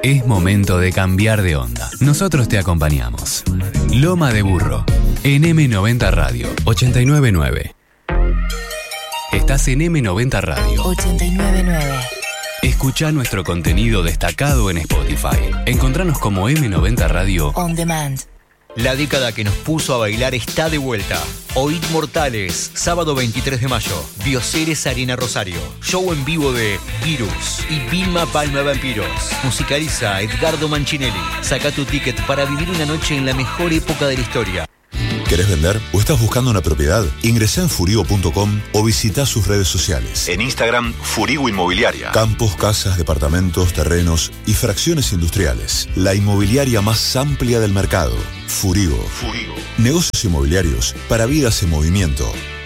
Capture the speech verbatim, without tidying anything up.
Es momento de cambiar de onda. Nosotros te acompañamos. Loma de Burro, en eme noventa Radio, ochenta y nueve punto nueve. Estás en eme noventa Radio, ochenta y nueve punto nueve. Escucha nuestro contenido destacado en Spotify. Encontranos como eme noventa Radio On Demand. La década que nos puso a bailar está de vuelta. Oíd Mortales, sábado veintitrés de mayo, Bioceres Arena Rosario. Show en vivo de Virus y Vilma Palma Vampiros. Musicaliza Edgardo Mancinelli. Saca tu ticket para vivir una noche en la mejor época de la historia. ¿Querés vender o estás buscando una propiedad? Ingresá en furigo punto com o visita sus redes sociales. En Instagram, Furigo Inmobiliaria. Campos, casas, departamentos, terrenos y fracciones industriales. La inmobiliaria más amplia del mercado. Furigo. Furigo. Negocios inmobiliarios para vidas en movimiento.